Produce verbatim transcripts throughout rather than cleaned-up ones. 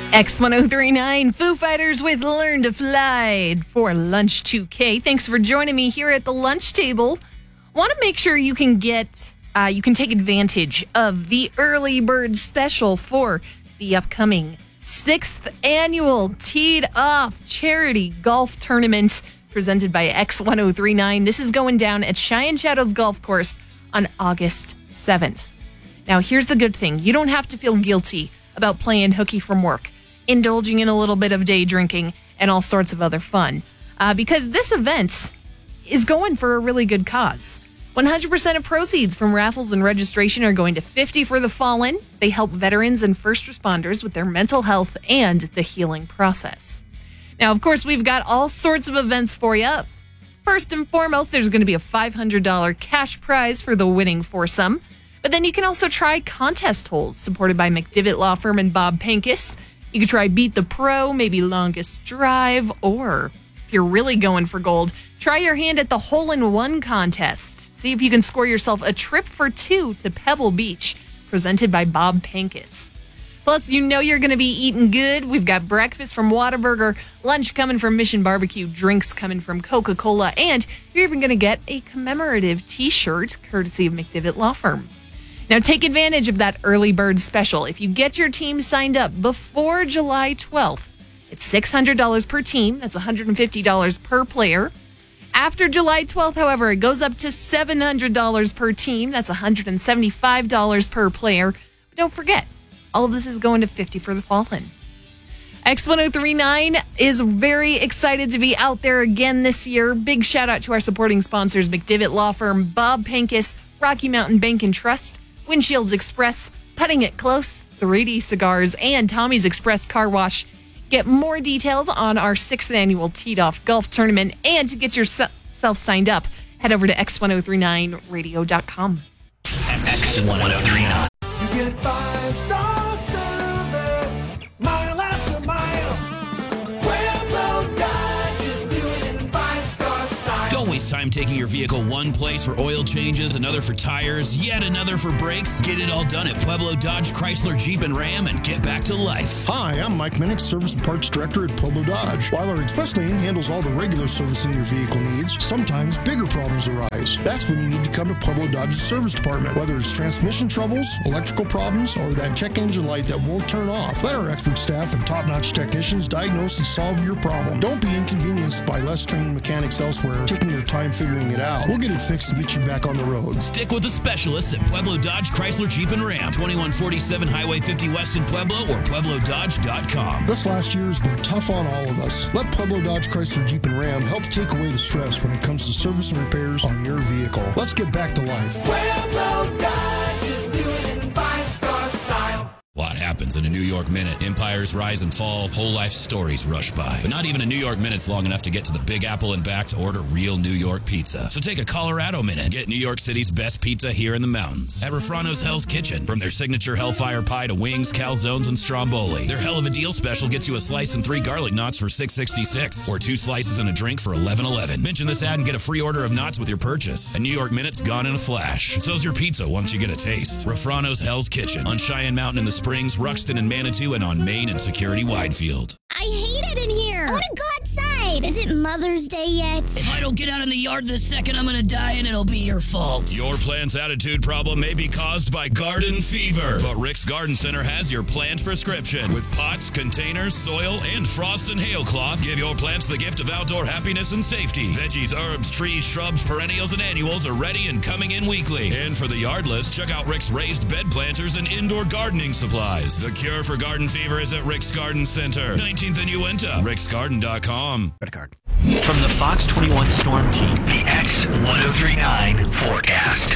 X one oh three nine, Foo Fighters with Learn to Fly for Lunch two K. Thanks for joining me here at the lunch table. Want to make sure you can get, uh, you can take advantage of the early bird special for the upcoming sixth annual Teed Off Charity Golf Tournament presented by X one oh three nine. This is going down at Cheyenne Shadows Golf Course on August seventh. Now, here's the good thing. You don't have to feel guilty about playing hooky from work, indulging in a little bit of day drinking, and all sorts of other fun. Uh, because this event is going for a really good cause. one hundred percent of proceeds from raffles and registration are going to fifty for the Fallen. They help veterans and first responders with their mental health and the healing process. Now, of course, we've got all sorts of events for you. First and foremost, there's going to be a five hundred dollars cash prize for the winning foursome. But then you can also try contest holes supported by McDivitt Law Firm and Bob Pincus. You could try Beat the Pro, maybe Longest Drive, or if you're really going for gold, try your hand at the Hole-in-One contest. See if you can score yourself a trip for two to Pebble Beach, presented by Bob Pincus. Plus, you know you're going to be eating good. We've got breakfast from Whataburger, lunch coming from Mission Barbecue, drinks coming from Coca-Cola, and you're even going to get a commemorative T-shirt courtesy of McDivitt Law Firm. Now, take advantage of that early bird special. If you get your team signed up before July twelfth, it's six hundred dollars per team. That's one hundred fifty dollars per player. After July twelfth, however, it goes up to seven hundred dollars per team. That's one hundred seventy-five dollars per player. But don't forget, all of this is going to fifty for the Fallen. X one oh three nine is very excited to be out there again this year. Big shout out to our supporting sponsors, McDivitt Law Firm, Bob Pincus, Rocky Mountain Bank and Trust, Windshields Express, Putting It Close, three D Cigars, and Tommy's Express Car Wash. Get more details on our sixth annual Teed Off Golf Tournament, and to get yourself signed up, head over to x one oh three nine radio dot com. X one oh three nine. You get five-star service, mile after mile. Pueblo Dodge is doing it in five-star style. Don't waste time taking your vehicle one place for oil changes, another for tires, yet another for brakes. Get it all done at Pueblo Dodge, Chrysler, Jeep, and Ram, and get back to life. Hi, I'm Mike Minnick, Service and Parts Director at Pueblo Dodge. While our express lane handles all the regular servicing your vehicle needs, sometimes bigger problems arise. That's when you need to come to Pueblo Dodge's service department. Whether it's transmission troubles, electrical problems, or that check engine light that won't turn off, let our expert staff and top-notch technicians diagnose and solve your problem. Don't be inconvenienced by less trained mechanics elsewhere taking their time figuring it out. We'll get it fixed and get you back on the road. Stick with the specialists at Pueblo Dodge, Chrysler, Jeep, and Ram. twenty-one forty-seven Highway fifty West in Pueblo or pueblo dodge dot com. This last year has been tough on all of us. Let Pueblo Dodge, Chrysler, Jeep, and Ram help take away the stress when it comes to service and repairs on your vehicle. Let's get back to life. Pueblo Dodge is doing it in five-star style. A lot happens in a New York minute. Empires rise and fall, whole life stories rush by. But not even a New York minute's long enough to get to the Big Apple and back to order real New York pizza. So take a Colorado minute and get New York City's best pizza here in the mountains. At Refrano's Hell's Kitchen. From their signature Hellfire Pie to wings, calzones, and stromboli. Their hell of a deal special gets you a slice and three garlic knots for six sixty-six, or two slices and a drink for eleven eleven. Mention this ad and get a free order of knots with your purchase. A New York minute's gone in a flash. And so's your pizza once you get a taste. Refrano's Hell's Kitchen on Cheyenne Mountain in the Springs, Ruxton and Manitou, and on Main and Security Widefield. I hate it in here. I want to go outside. Is it Mother's Day yet? If I don't get out in the yard this second, I'm going to die and it'll be your fault. Your plant's attitude problem may be caused by garden fever, but Rick's Garden Center has your plant prescription. With pots, containers, soil, and frost and hail cloth, give your plants the gift of outdoor happiness and safety. Veggies, herbs, trees, shrubs, perennials, and annuals are ready and coming in weekly. And for the yardless, check out Rick's raised bed planters and indoor gardening supplies. The cure for garden fever is at Rick's Garden Center, nineteenth and Uinta, ricks garden dot com. Credit card. From the Fox twenty-one Storm Team, the X one oh three nine forecast.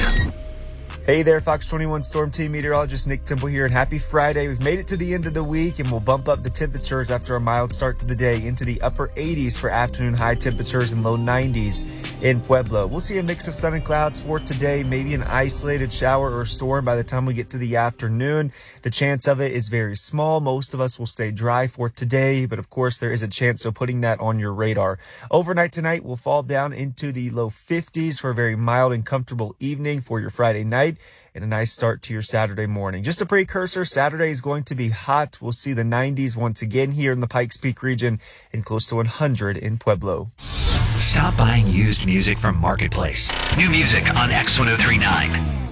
Hey there, Fox twenty-one Storm Team meteorologist Nick Temple here, and happy Friday. We've made it to the end of the week, and we'll bump up the temperatures after a mild start to the day into the upper eighties for afternoon high temperatures and low nineties in Pueblo. We'll see a mix of sun and clouds for today, maybe an isolated shower or storm by the time we get to the afternoon. The chance of it is very small. Most of us will stay dry for today, but of course there is a chance of putting that on your radar. Overnight tonight, we'll fall down into the low fifties for a very mild and comfortable evening for your Friday night. night and a nice start to your Saturday morning. Just a precursor, Saturday is going to be hot. We'll see the nineties once again here in the Pikes Peak region and close to one hundred in Pueblo. Stop buying used music from Marketplace. New music on X ten thirty-nine.